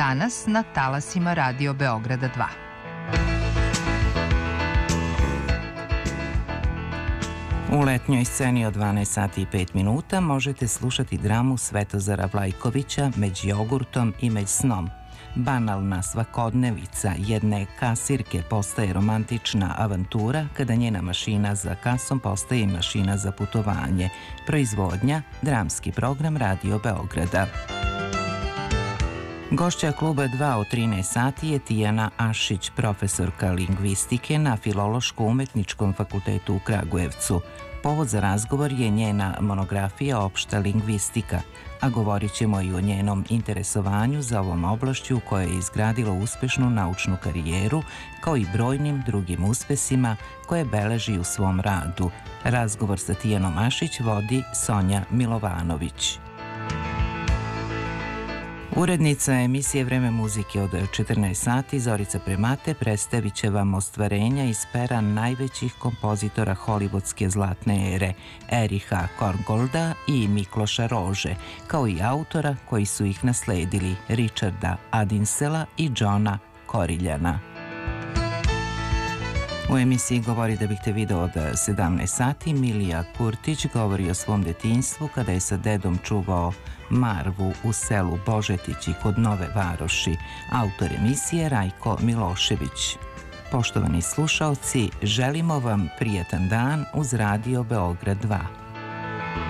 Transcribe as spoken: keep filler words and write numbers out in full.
Danas na talasima Radio Beograda dva. U letnjoj sceni od dvanaest sati i pet minuta možete slušati dramu Svetozara Vlajkovića Među jogurtom i među snom. Banalna svakodnevica jedne kasirke postaje romantična avantura kada njena mašina za kasom postaje mašina za putovanje. Proizvodnja, dramski program Radio Beograda. Gošća kluba dva od trinaest sati je Tijana Ašić, profesorka lingvistike na Filološko-umetničkom fakultetu u Kragujevcu. Povod za razgovor je njena monografija Opšta lingvistika, a govorit ćemo i o njenom interesovanju za ovom oblašću koja je izgradila uspešnu naučnu karijeru, kao i brojnim drugim uspesima koje beleži u svom radu. Razgovor sa Tijanom Ašić vodi Sonja Milovanović. Urednica emisije Vreme muzike od četrnaest sati, Zorica Premate, predstavit će vam ostvarenja iz pera najvećih kompozitora hollywoodske zlatne ere, Eriha Korngolda i Mikloša Rože, kao i autora koji su ih nasledili, Richarda Adinsela i Johna Koriljana. U emisiji Govori da bih te video od sedamnaest sati, Milija Kurtić govori o svom detinjstvu kada je sa dedom čuvao marvu u selu Božetići kod Nove Varoši. Autor emisije Rajko Milošević. Poštovani slušaoci, želimo vam prijetan dan uz Radio Beograd dva.